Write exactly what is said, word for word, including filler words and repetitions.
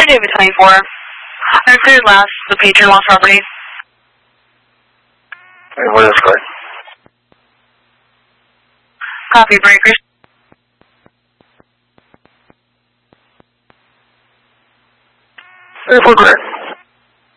David twenty-four. I cleared last, the patron lost property. And what is correct? Copy, breakers. thirty-four correct.